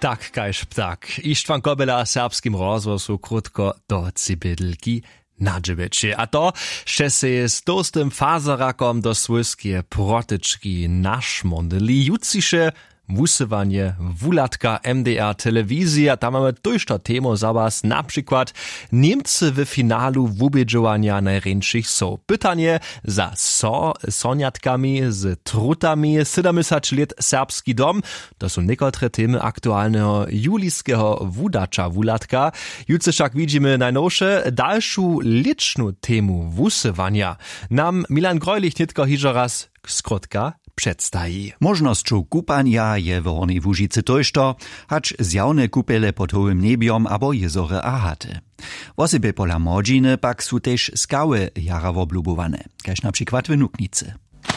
Tak kaž ptak. Ištvan Kobela serbskim rozvozu krutko do cibidlki nadživeče. A to, še se je s tostym fazerakom do svojskie protečki našmondeli. Juciše wusywanie wulatka MDR telewizja. Tam mamy tujšto temu za was, na przykład Niemcy w finalu wubiedziwania najręczych są. Pytanie za soniatkami z trutami 70 lat serbski dom. To są niektóre temy aktualnego julijskiego wudacza wulatka. Jutro však widzimy najnowsze dalszą liczną temu wusywania. Nam Milan Grojlich nitko hižo raz skrótka przedstawi. Możnością kupania je w Hornej Łužicy tojšto, hacz zjawne kupele pod hołym niebiom abo jezore a haty. Wosebie pola młodziny pak su też skały jara woblubowane, kaž na przykład w Nuknicy.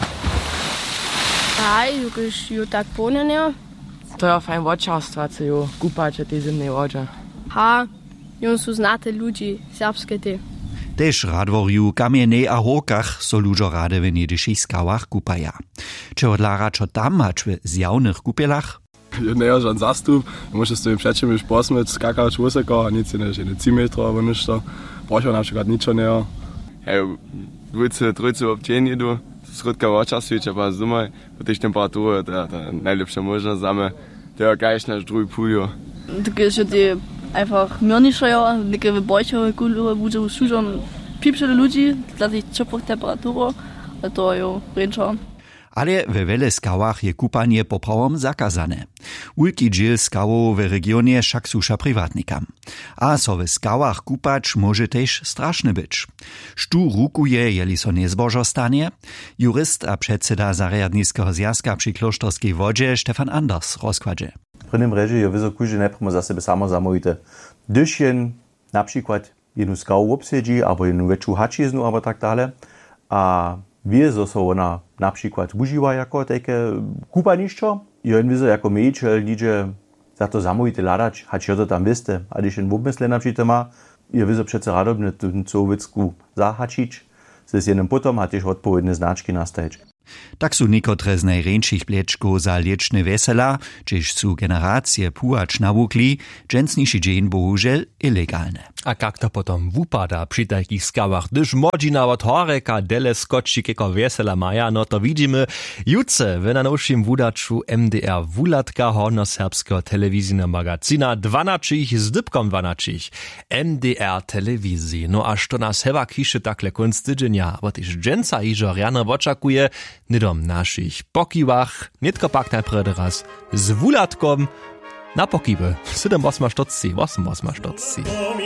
Aj, już tak ponenio. To je fajn vočarstva, co ju kupače te zimnej vodže. Ha, jon su znate ludzi serbske te. Tež radworju kamiene a horkach so ludzo rade w niedyších skałach kupaja. Czy odlara čo tam hacz w zjawnych kupelach? Ja żon zastup, możesz sobie przecież już posmyć, skakać wysoko, a nic nie, że nie 3 metra, albo nic to. Proszę na przykład nic nie. Ja, 20-30 obcień idu, skrótka vočarstwić, a zimoj, po tej temperatury, to najlepsza możność zame, to je gleich nasz drugi puljo. Tak jest, że einfach miernischer, ja, neke w bojczowe kultury, budzą sużą pipsze ludzi, dla tych ciepłych temperatur, a to jo ręcza. Ale we wiele skałach je kupanie poprawom zakazane. Wielki dziel skałów w regionie však słusza prywatnikam. A so w skałach kupać może też straszne być. Sztu rukuje, jeli so niezbożo stanie? Jurist a przedseda Zariadniskiego zjazka przy Kloštorskiej wodzie Stefan Anders rozkładzie. W prvním reži je vysoku, že najprv za sebe samo zamówite. Když jen například jednu skawu obsedzi, albo jednu väčšiu hačiznu, albo tak dále, a wie, so ona například užiwa jako takie kupanišćo, jen wie, jako mejčel, lidže za to zamówite ladač, hač jo to tam viste, a když jen obmysle například má, je wie, přece radobne tu covicku zahačič, se s jednym potom a tiež odpowiedne značky nastajič. Tak su niekotre z najręczych plieczków za lieczne wesela, czyż su generacje pułacz nawukli, dżęsniejszy dzień bohužel ilegalne. A jak to potom wupada przy takich skałach, gdyż młodzina od horeka dele skoczy keko wesela maja, no to widzimy jutce w najnowszym wudaczu MDR Wulatka hornoserbskiego telewizyjnego magazyna 12 z dybkom 12 MDR telewizji. No aż to nas hewa kisze takle kunst tydzienia, bo też dżęca iżo rano oczekuje nidom naszych pokiwach, nitko pak najpredy raz z wulatkom na pokiwy. 7-8 sztocci, 8 sztocci.